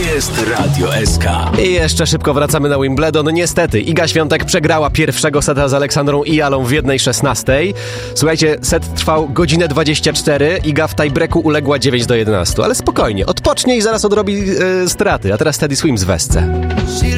jest Radio SK. I jeszcze szybko wracamy na Wimbledon. Niestety, Iga Świątek przegrała pierwszego seta z Aleksandrą Ijalą w 1:16. Słuchajcie, set trwał godzinę 24. Iga w tiebreaku uległa 9-11. Ale spokojnie, odpocznie i zaraz odrobi straty. A teraz Teddy Swims w Wesce.